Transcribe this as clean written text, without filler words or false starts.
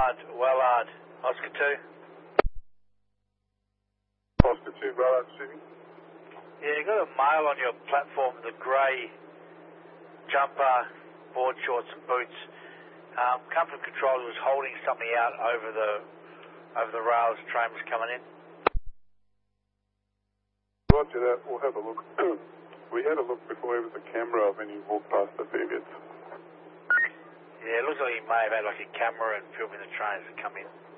Wellard, Oscar 2. Oscar 2, Wellard City. Yeah, you got a male on your platform, the grey jumper, board shorts and boots. Comfort control was holding something out over the rails. Train was coming in. Roger that, we'll have a look. We had a look before there was a camera when you walked past the Vivians. Yeah, it looks like he may have had like a camera and filming the trains that come in.